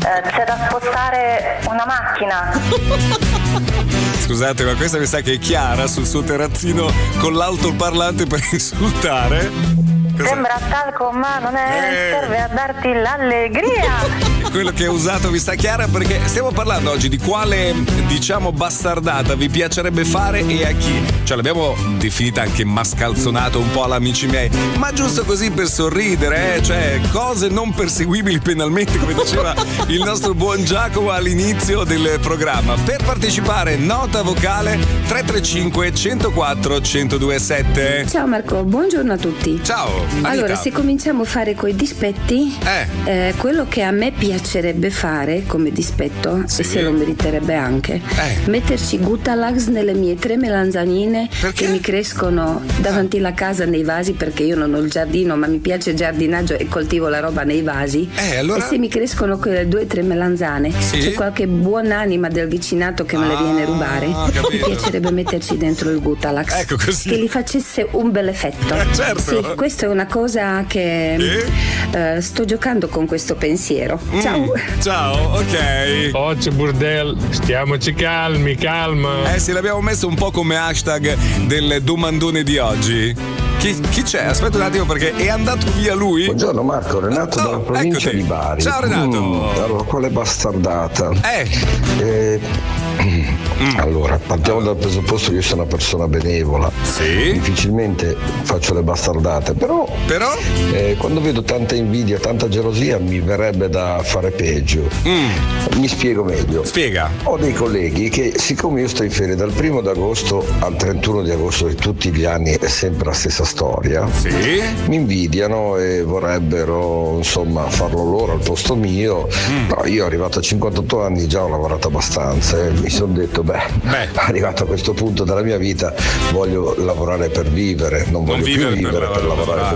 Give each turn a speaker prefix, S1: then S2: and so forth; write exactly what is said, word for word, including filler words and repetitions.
S1: Eh, c'è da spostare una macchina.
S2: Scusate, ma questa mi sa che è Chiara sul suo terrazzino con l'altoparlante per insultare. Cosa?
S1: Sembra talco, ma non è. Eh. Serve a darti l'allegria.
S2: Quello che ha usato mi sta Chiara, perché stiamo parlando oggi di quale, diciamo, bastardata vi piacerebbe fare e a chi. Cioè l'abbiamo definita anche mascalzonato un po' all'amici miei, ma giusto così per sorridere, eh? Cioè cose non perseguibili penalmente, come diceva il nostro buon Giacomo all'inizio del programma. Per partecipare, nota vocale tre tre cinque, uno zero quattro, uno zero due sette.
S3: Ciao Marco, buongiorno a tutti.
S2: Ciao Anita.
S3: Allora, se cominciamo a fare coi dispetti,
S2: eh.
S3: Eh, quello che a me piacerebbe fare come dispetto, sì, e se lo meriterebbe anche,
S2: eh.
S3: metterci Gutalax nelle mie tre melanzanine.
S2: Perché?
S3: Che mi crescono davanti alla casa nei vasi, perché io non ho il giardino, ma mi piace il giardinaggio e coltivo la roba nei vasi.
S2: Eh, allora...
S3: E se mi crescono quelle due o tre melanzane, sì, c'è qualche buonanima del vicinato che me le viene a rubare,
S2: ah,
S3: mi piacerebbe metterci dentro il Gutalax,
S2: ecco, così,
S3: che gli facesse un bel effetto.
S2: Eh, certo.
S3: Sì, questa è una cosa che eh? Uh, sto giocando con questo pensiero.
S2: Mm.
S3: Ciao.
S2: Ciao, ok.
S4: Oggi Burdel, stiamoci calmi, calma.
S2: Eh sì, l'abbiamo messo un po' come hashtag del domandone di oggi. Chi, chi c'è? Aspetta un attimo, perché è andato via lui.
S5: Buongiorno Marco, Renato
S2: oh,
S5: dalla provincia
S2: eccoti.
S5: di Bari.
S2: Ciao Renato.
S5: Mm, allora, quale bastardata?
S2: Eh.
S5: eh mm. Allora, partiamo dal presupposto che io sono una persona benevola.
S2: Sì.
S5: Difficilmente faccio le bastardate, però,
S2: però?
S5: Eh, quando vedo tanta invidia, tanta gelosia, mi verrebbe da fare peggio.
S2: Mm.
S5: Mi spiego meglio.
S2: Spiega.
S5: Ho dei colleghi che, siccome io sto in ferie dal primo d'agosto al trentuno di agosto di tutti gli anni, è sempre la stessa storia,
S2: sì,
S5: mi invidiano e vorrebbero insomma farlo loro al posto mio. Mm. No, io arrivato a cinquantotto anni già ho lavorato abbastanza e mi sono detto beh, beh, arrivato a questo punto della mia vita voglio lavorare per vivere, non voglio
S2: non
S5: più
S2: vivere
S5: vivere
S2: per,
S5: per lavorare